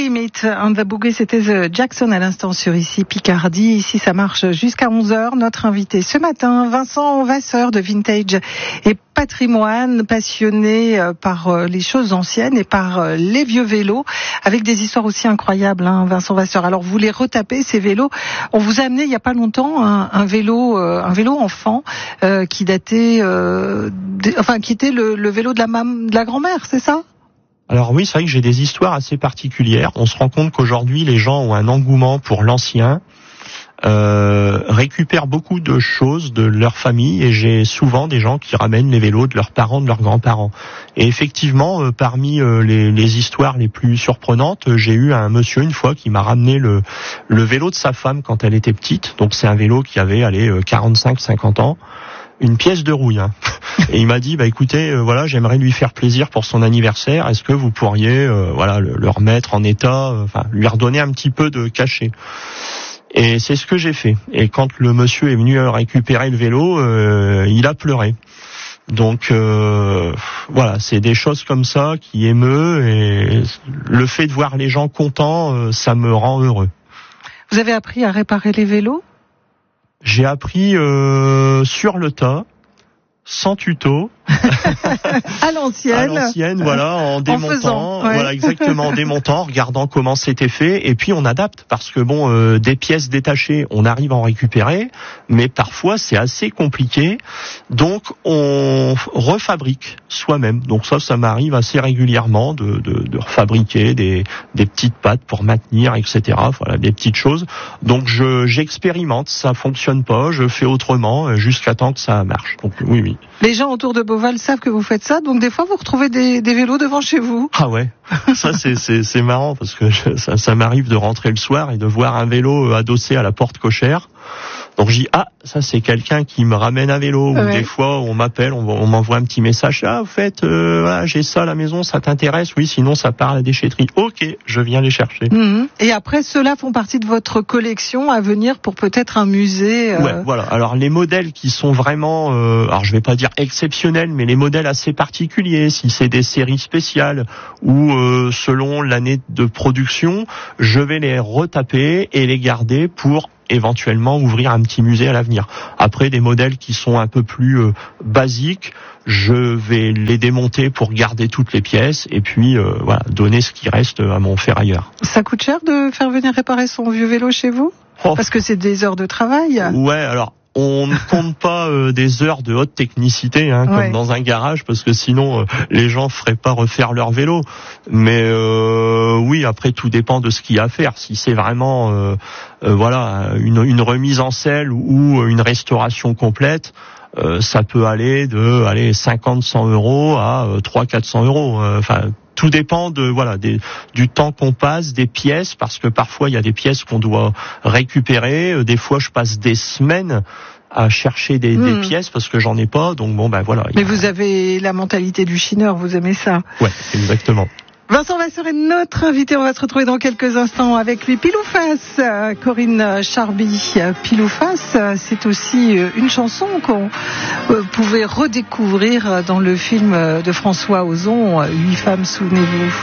Limit on the Boogie, c'était The Jackson à l'instant sur ici Picardie. Ici ça marche jusqu'à 11h. Notre invité ce matin, Vincent Vasseur de Vintage et Patrimoine, passionné par les choses anciennes et par les vieux vélos, avec des histoires aussi incroyables, hein, Vincent Vasseur. Alors vous les retapez, ces vélos. On vous a amené il y a pas longtemps un vélo enfant qui datait, qui était le vélo de la grand-mère, c'est ça ? Alors oui, c'est vrai que j'ai des histoires assez particulières. On se rend compte qu'aujourd'hui, les gens ont un engouement pour l'ancien, récupèrent beaucoup de choses de leur famille, et j'ai souvent des gens qui ramènent les vélos de leurs parents, de leurs grands-parents. Et effectivement, parmi les histoires les plus surprenantes, j'ai eu un monsieur une fois qui m'a ramené le vélo de sa femme quand elle était petite. Donc c'est un vélo qui avait 45-50 ans. Une pièce de rouille, hein. Et il m'a dit, écoutez, j'aimerais lui faire plaisir pour son anniversaire. Est-ce que vous pourriez, le remettre en état, lui redonner un petit peu de cachet. Et c'est ce que j'ai fait. Et quand le monsieur est venu récupérer le vélo, il a pleuré. Donc c'est des choses comme ça qui émeut, et le fait de voir les gens contents, ça me rend heureux. Vous avez appris à réparer les vélos ? J'ai appris sur le tas, sans tuto. À l'ancienne, en démontant, en démontant, en regardant comment c'était fait, et puis on adapte, parce que des pièces détachées, on arrive à en récupérer, mais parfois c'est assez compliqué, donc on refabrique soi-même. Donc ça m'arrive assez régulièrement de refabriquer des petites pattes pour maintenir, etc. Voilà, des petites choses. Donc j'expérimente, ça fonctionne pas, je fais autrement jusqu'à temps que ça marche. Donc oui. Les gens autour de Beauval savent que vous faites ça, donc des fois vous retrouvez des vélos devant chez vous. Ah ouais, ça c'est marrant, parce que ça m'arrive de rentrer le soir et de voir un vélo adossé à la porte cochère. Donc je dis, ça c'est quelqu'un qui me ramène un vélo. Ouais. Ou des fois on m'appelle, on m'envoie un petit message, au fait, j'ai ça à la maison, ça t'intéresse? Oui, sinon ça part à la déchetterie. Ok, je viens les chercher. Mmh. Et après, ceux-là font partie de votre collection à venir pour peut-être un musée. Ouais, voilà. Alors les modèles qui sont vraiment, alors je vais pas dire exceptionnels, mais les modèles assez particuliers, si c'est des séries spéciales ou selon l'année de production, je vais les retaper et les garder pour éventuellement ouvrir un petit musée à l'avenir. Après, des modèles qui sont un peu plus basiques, je vais les démonter pour garder toutes les pièces et puis donner ce qui reste à mon ferrailleur. Ça coûte cher de faire venir réparer son vieux vélo chez vous ? Parce que c'est des heures de travail. Ouais, alors on ne compte pas des heures de haute technicité comme dans un garage, parce que sinon les gens feraient pas refaire leur vélo. Mais oui, après tout dépend de ce qu'il y a à faire. Si c'est vraiment une remise en selle ou une restauration complète, ça peut aller de 50-100 euros à 300-400 euros. Tout dépend du temps qu'on passe, des pièces, parce que parfois il y a des pièces qu'on doit récupérer. Des fois, je passe des semaines à chercher des pièces parce que j'en ai pas. Donc Mais vous avez la mentalité du chineur, vous aimez ça ? Ouais, exactement. Vincent Vasseur est notre invité. On va se retrouver dans quelques instants avec lui. Pile ou face, Corinne Charby. Pile ou face, c'est aussi une chanson qu'on pouvait redécouvrir dans le film de François Ozon, 8 femmes, souvenez-vous.